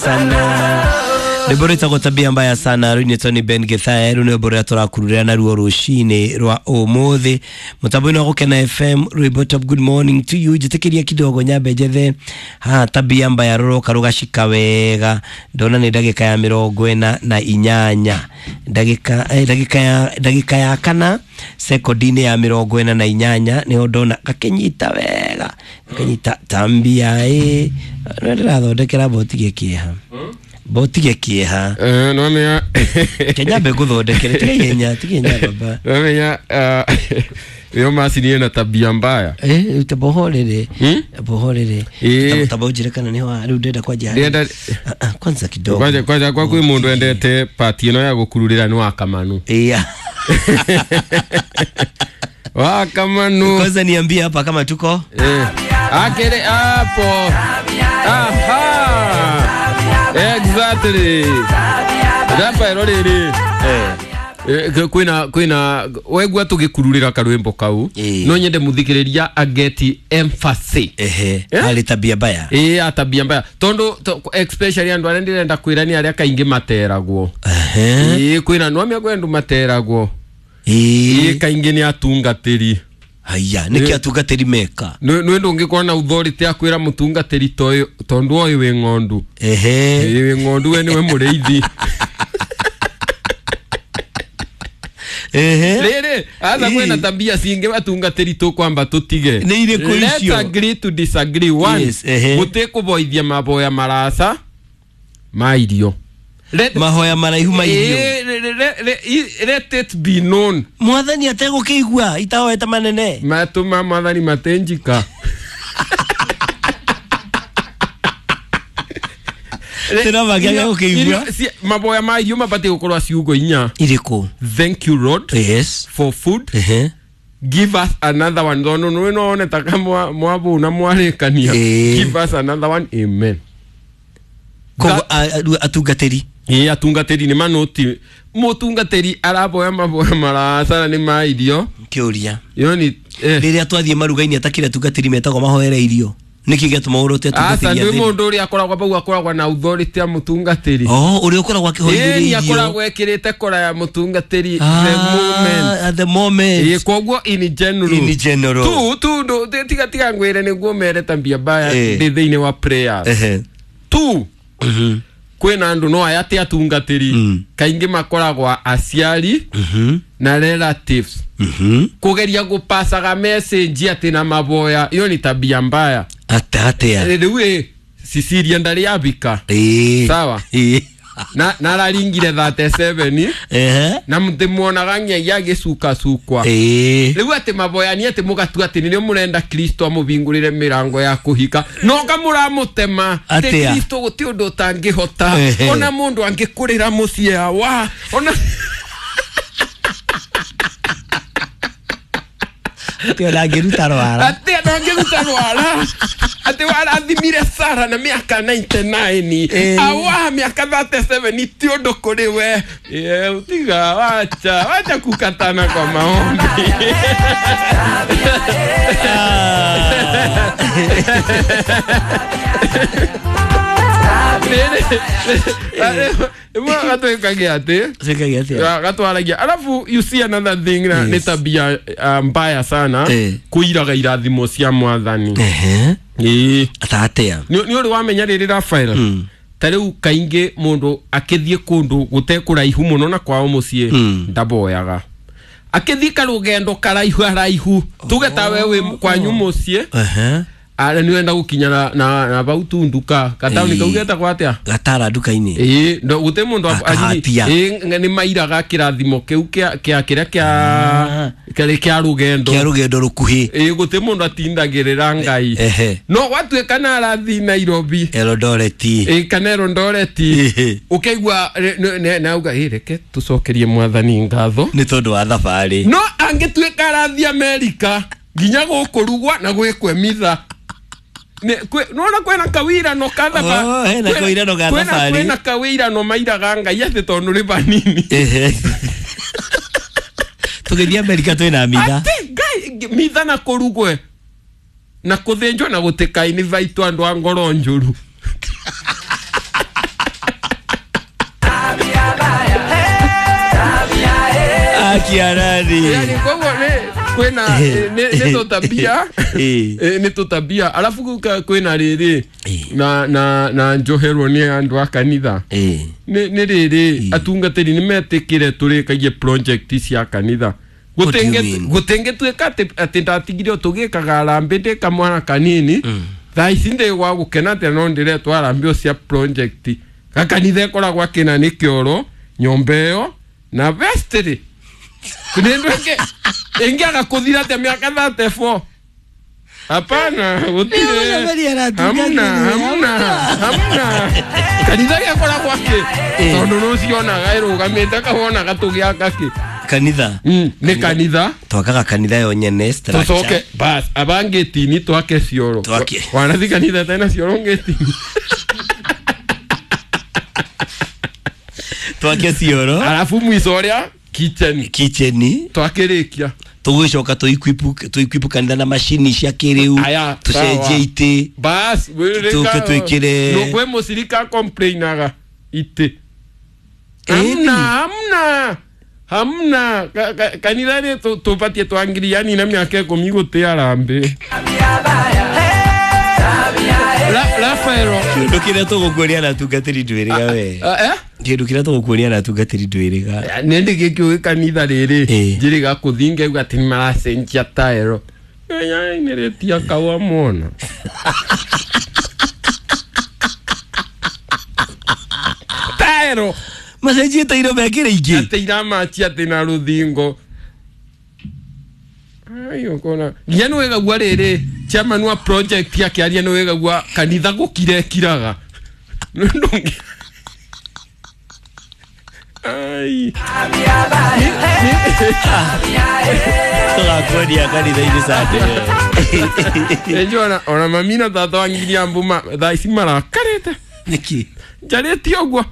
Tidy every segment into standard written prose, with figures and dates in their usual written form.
sana Deboreta kwa tabia mbaya sana Rune Tony Ben Gethaya Rune Deboreta turakururira na ruo rushine rwa umuthi mutaboni wa Gukena FM Rebota good morning to you jitekeria kidogo nyambe jethe tabia mbaya roroka rugashika wega ndona ni ndagika ya 48 ndagika ya kana sekondini ya 48 niho ndona gakenyita wega gakenyita tambia ndirathondekera botige kieha botige kieha no menya Kenya be guthondekere tigenya baba no menya yo masini na tabia mbaya utabohorere bohorere tabojire kana niho ari ndenda kwa jahari kwanza kidogo kwanza kwa kwi mundu endete party ino ya gukururira ni wakamanu wakamanu kwanza niambie hapa kama tuko akere hapo aha exactly dapa erorere kwina wegwa tugikururira karwembo kau no nyende muthikiriria ageti emphasis hali tabia mbaya tabia mbaya tondo especially andu arendenda kwirani aria kaingi materagwo kwina no megwendu materagwo kaingi ni atungatiri haya niki atungatiri meka no ndungikora na authority akwira mutungatiri toyo tondu oyo we ngondu we ngondu we niwe mureithi Lere aza kwena tabia singe batungatiri to kwamba tutige ni ile kuisho let's agree to disagree one mutekuboithia maboya marasa mairio mahoya maraihu mairio let it be known mwathani atego kigwa itahoeta manene matuma mwathani matenjika tena magiaga ukigwa maboya mairio mabate gukorwa ciugo inya iriko thank you Lord for food give us another one no one takamwa mwabu na mwarekania give us another one amen ko atungateri atungateri ni manoti mutungateri araboya maboya marasa ni mairio kiuria yoni riria twathie marugaini atakira tungateri metagwo mahoera irio niki getuma urote tungateri asa ni mundu uri akoragwa bau akoragwa na authority ya mutungateri uri ukoragwa akihoithiririo ni akoragwa ekirite kora ya mutungateri the moment kogwo in general tu ndo tiga ngwire niguo mere tambia baya thiini wa prayers tu kwena andu no ayate atungatiri kaingi makoragwa aciari na relatives kugeria gupasaga message ati na maboya iyo ni tabia mbaya atatea riwe Sicilia ndari abika sawa na raringire 37 na mtemuona ganya yage suka riwe ati maboya ni ati mugatu ati ni murenda Kristo amubingurire mirango ya kuhika no kamuramutema ati Kristo guti undu tangihota ona mundu angikurira mucia wa ona Tio la geruta rwara ati wala adhimire Sara na miaka 99 awa miaka 37 tio ndokuri we utiga wacha kukatana kwa maombi alafu you see another thing ni tabia mbaya sana kuiraga irathimo cia mwathani atatea ni uri wamenya riri Rafael tariu kaingi mundu akithie kundu gutekuraihu muno na kwao mucie ndaboyaga akithika rugendo karaihu tugeta wewe kwanyu mucie ara ni wenda gukinya na bautu nduka katauni kaugeta kwatia gatara nduka-ini ndo gute mundu ni mairaga kirathimo kiu kia rugendo rukuhi gute mundu atindagirira ngai no watuika na arathi Nairobi Eldoret kana Eldoret ukaigwa na uga reke tucokerie mwathani ngatho ni tondu wa thabari no angituika arathi America ginya gukurugwa na gwikwemitha nona kwena kawira no kadha hena kawira no kadha fali kwena kawira no mairaga ngai ati tondu ri banini tugithia America twina mitha ati ngai mitha na kurugwe na kuthenjwa na gutikaini vaitu andu angoro njuru kiarani yani kwa kwena neto tabia neto tabia alafu kwena riri na njohero ni andu akanitha ni riri atungatiri ni metikire turikagie project cia kanitha gutenge tweka ati ndatigire tugikaga arambinde kamwana kanini thaicinde gwa gukena te no ndire twarambio cia project gakanitha koragwa kina ni kioro nyombeo na vestry kunendweke engiaga kuthira te miaka 34 hapana utire hamna kanitha yakora kwake tondu no ciona gairo gamete kabona gatugia kake kanitha ni kanitha twakaga kanitha yo nyene structure tusoke bas abangeti ni twake cioro wanathi kanitha tena cioro ngeti twake cioro alafu mwisoria kitchen twakirikia tugicoka tu equip kanitha na machine cia kiriu tucenje ite bas tuke twikire no kwe musirika complainaga ite hamna kanitha ni tupatie twangiriani na miaka 10 gutiarambe Rafaelo ndukire tugukuria na tungatiri ndwiriga we ndukire tugukuria na tungatiri ndwiriga nende gikyo kanitha riri njiriga kuthinga ugati maracenjia taero nya ineretia kawa mona taero macenjia tairo mekire ingi ateira machia tena ruthingo ayo kona yanu wega gwa riri chairman wa project yake ari no wega gwa kanitha gukire kiraga ndonge ai toka kodi ya kanitha ile sate ejona ona mamina tata wangiria ambuma tha isimara kareta niki jareti ogwa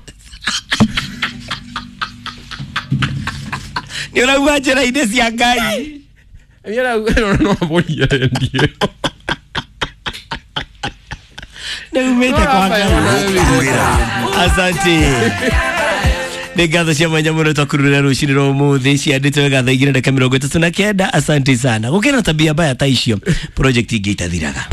ni ona gwajera ide cia ngai Mira, no voy a entender. Neumete kwa asante Negatho cia mwanya muno twakururira rucini ro muthi cianditwe wega thaa 2:39 asante sana gukira tabia mbaya ta icio project ingi itathiraga